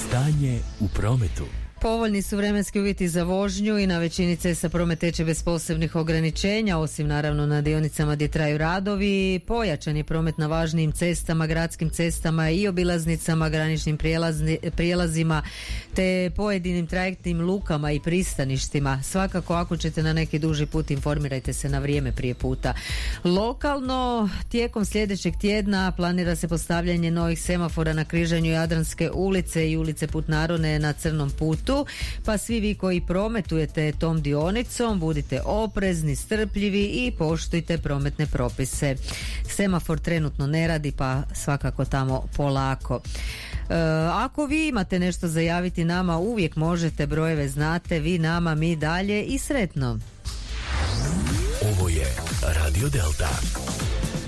Stanje u prometu. Povoljni su vremenski uvjeti za vožnju i na većini cesta promet teče bez posebnih ograničenja, osim naravno na dionicama gdje traju radovi. Pojačan je promet na važnijim cestama, gradskim cestama i obilaznicama, graničnim prijelazima te pojedinim trajektnim lukama i pristaništima. Svakako ako ćete na neki duži put informirajte se na vrijeme prije puta. Lokalno, tijekom sljedećeg tjedna planira se postavljanje novih semafora na križanju Jadranske ulice i ulice Put Narone na Crnom putu. Pa svi vi koji prometujete tom dionicom budite oprezni, strpljivi i poštujte prometne propise. Semafor trenutno ne radi, pa svakako tamo polako. Ako vi imate nešto za javiti nama, uvijek možete, brojeve znate, vi nama, mi dalje i sretno. Ovo je Radio Delta.